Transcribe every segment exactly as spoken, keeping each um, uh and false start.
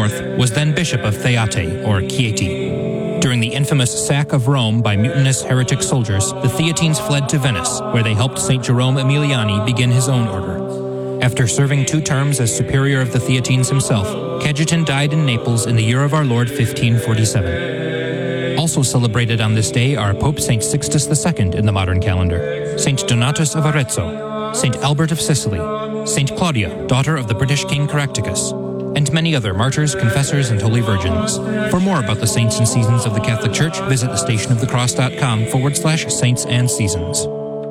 fourth, was then Bishop of Theate, or Chieti. During the infamous sack of Rome by mutinous heretic soldiers, the Theatines fled to Venice, where they helped Saint Jerome Emiliani begin his own order. After serving two terms as superior of the Theatines himself, Cajetan died in Naples in the year of our Lord fifteen forty-seven. Also celebrated on this day are Pope Saint Sixtus the Second in the modern calendar, Saint Donatus of Arezzo, Saint Albert of Sicily, Saint Claudia, daughter of the British King Caractacus, and many other martyrs, confessors, and holy virgins. For more about the saints and seasons of the Catholic Church, visit thestationofthecross.com forward slash saints and seasons.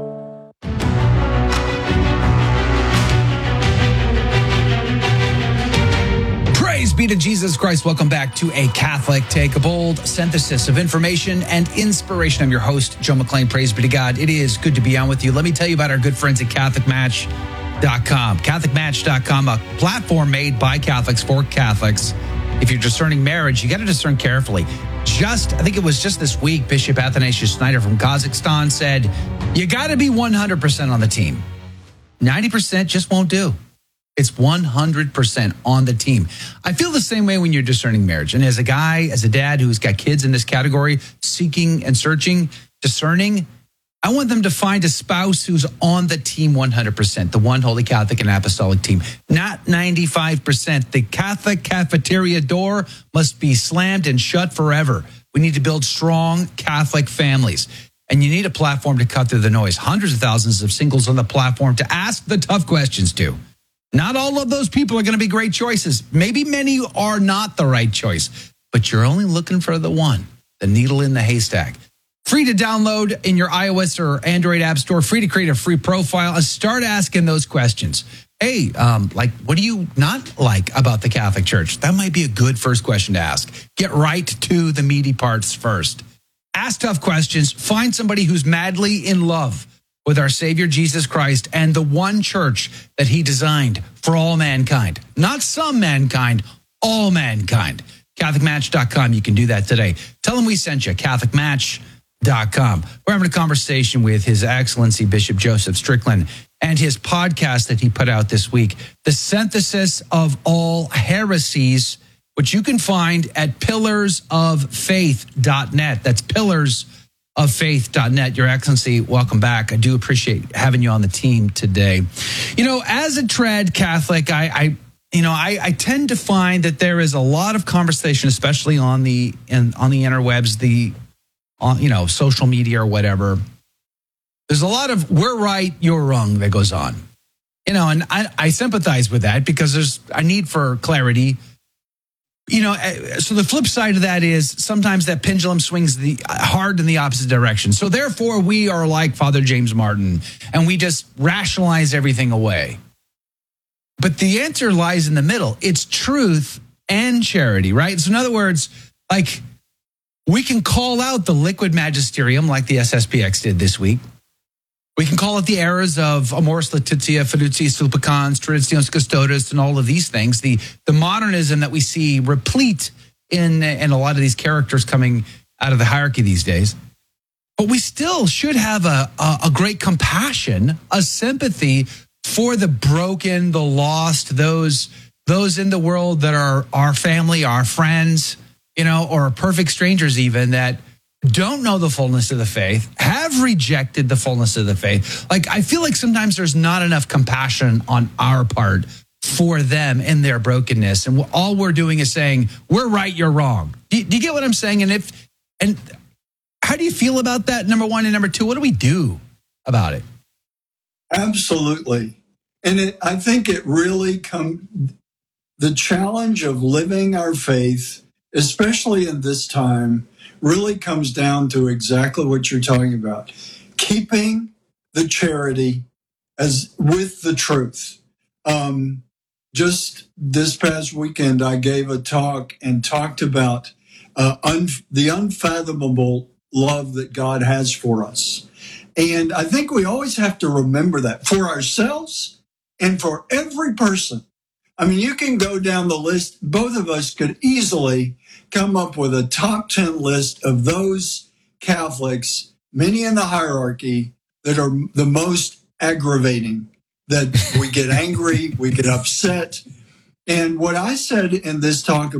Praise be to Jesus Christ. Welcome back to A Catholic Take, a bold synthesis of information and inspiration. I'm your host, Joe McClain. Praise be to God. It is good to be on with you. Let me tell you about our good friends at Catholic Match dot com. Catholic Match dot com, a platform made by Catholics for Catholics. If you're discerning marriage, you got to discern carefully. Just, I think it was just this week, Bishop Athanasius Schneider from Kazakhstan said, you got to be one hundred percent on the team. ninety percent just won't do. It's one hundred percent on the team. I feel the same way when you're discerning marriage. And as a guy, as a dad who's got kids in this category, seeking and searching, discerning, I want them to find a spouse who's on the team one hundred percent, the one Holy Catholic and Apostolic team, not ninety-five percent. The Catholic cafeteria door must be slammed and shut forever. We need to build strong Catholic families. And you need a platform to cut through the noise. Hundreds of thousands of singles on the platform to ask the tough questions to. Not all of those people are going to be great choices. Maybe many are not the right choice, but you're only looking for the one, the needle in the haystack. Free to download in your iOS or Android app store, free to create a free profile and start asking those questions. Hey, um, like, what do you not like about the Catholic Church? That might be a good first question to ask. Get right to the meaty parts first. Ask tough questions. Find somebody who's madly in love with our Savior Jesus Christ and the one church that he designed for all mankind. Not some mankind, all mankind. Catholic Match dot com, you can do that today. Tell them we sent you, Catholic Match dot com. We're having a conversation with His Excellency Bishop Joseph Strickland and his podcast that he put out this week, The Synthesis of All Heresies, which you can find at pillars of faith dot net. That's pillars of faith dot net. Your Excellency, welcome back. I do appreciate having you on the team today. You know, as a trad Catholic, I, I you know, I, I tend to find that there is a lot of conversation, especially on the in, on the interwebs, the on you know social media or whatever. There's a lot of we're right, you're wrong that goes on. You know, and I, I sympathize with that because there's a need for clarity. You know, so the flip side of that is sometimes that pendulum swings the hard in the opposite direction. So therefore, we are like Father James Martin, and we just rationalize everything away. But the answer lies in the middle. It's truth and charity, right? So in other words, like we can call out the liquid magisterium like the S S P X did this week. We can call it the errors of Amoris Laetitia, Fiducia Supplicans, Traditionis Custodes, and all of these things. The the modernism that we see replete in, in a lot of these characters coming out of the hierarchy these days. But we still should have a, a, a great compassion, a sympathy for the broken, the lost, those, those in the world that are our family, our friends, you know, or perfect strangers even that don't know the fullness of the faith, have rejected the fullness of the faith. Like, I feel like sometimes there's not enough compassion on our part for them in their brokenness. And all we're doing is saying, we're right, you're wrong. Do you, do you get what I'm saying? And if, and how do you feel about that? Number one. And number two, what do we do about it? Absolutely. And it, I think it really comes, the challenge of living our faith, especially in this time, really comes down to exactly what you're talking about. Keeping the charity as with the truth. Um, just this past weekend, I gave a talk and talked about uh, un- the unfathomable love that God has for us. And I think we always have to remember that for ourselves and for every person. I mean, you can go down the list. Both of us could easily come up with a top ten list of those Catholics, many in the hierarchy, that are the most aggravating, that we get angry, we get upset. And what I said in this talk